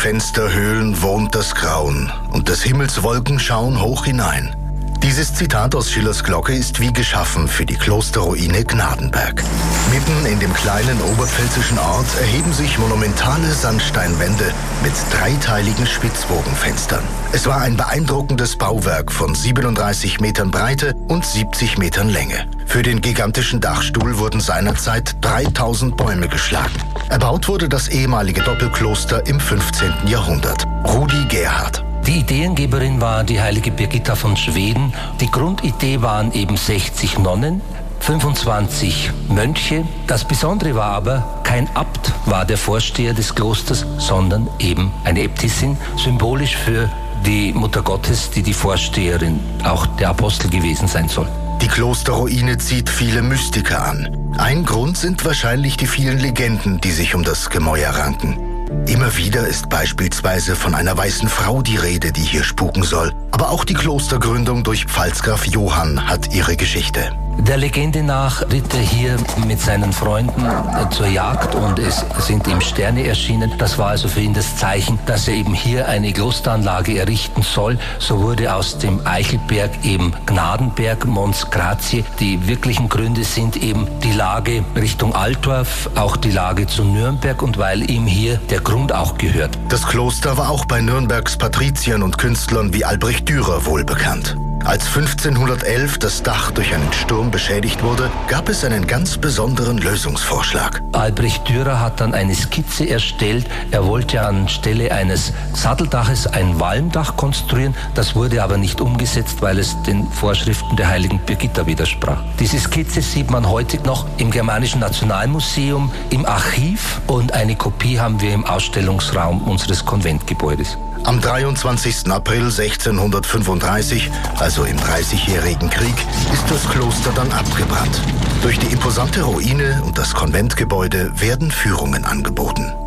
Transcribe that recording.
Fensterhöhlen wohnt das Grauen und des Himmels Wolken schauen hoch hinein. Dieses Zitat aus Schillers Glocke ist wie geschaffen für die Klosterruine Gnadenberg. Mitten in dem kleinen oberpfälzischen Ort erheben sich monumentale Sandsteinwände mit dreiteiligen Spitzbogenfenstern. Es war ein beeindruckendes Bauwerk von 37 Metern Breite und 70 Metern Länge. Für den gigantischen Dachstuhl wurden seinerzeit 3000 Bäume geschlagen. Erbaut wurde das ehemalige Doppelkloster im 15. Jahrhundert. Rudi Gerhard. Die Ideengeberin war die heilige Birgitta von Schweden. Die Grundidee waren eben 60 Nonnen, 25 Mönche. Das Besondere war aber, kein Abt war der Vorsteher des Klosters, sondern eben eine Äbtissin, symbolisch für die Mutter Gottes, die Vorsteherin, auch der Apostel gewesen sein soll. Die Klosterruine zieht viele Mystiker an. Ein Grund sind wahrscheinlich die vielen Legenden, die sich um das Gemäuer ranken. Immer wieder ist beispielsweise von einer weißen Frau die Rede, die hier spuken soll. Aber auch die Klostergründung durch Pfalzgraf Johann hat ihre Geschichte. Der Legende nach ritt er hier mit seinen Freunden zur Jagd und es sind ihm Sterne erschienen. Das war also für ihn das Zeichen, dass er eben hier eine Klosteranlage errichten soll. So wurde aus dem Eichelberg eben Gnadenberg, Mons Grazie. Die wirklichen Gründe sind eben die Lage Richtung Altdorf, auch die Lage zu Nürnberg und weil ihm hier der Grund auch gehört. Das Kloster war auch bei Nürnbergs Patriziern und Künstlern wie Albrecht Dürer wohlbekannt. Als 1511 das Dach durch einen Sturm beschädigt wurde, gab es einen ganz besonderen Lösungsvorschlag. Albrecht Dürer hat dann eine Skizze erstellt. Er wollte anstelle eines Satteldaches ein Walmdach konstruieren. Das wurde aber nicht umgesetzt, weil es den Vorschriften der heiligen Birgitta widersprach. Diese Skizze sieht man heute noch im Germanischen Nationalmuseum im Archiv und eine Kopie haben wir im Ausstellungsraum unseres Konventgebäudes. Am 23. April 1635, also im Dreißigjährigen Krieg, ist das Kloster dann abgebrannt. Durch die imposante Ruine und das Konventgebäude werden Führungen angeboten.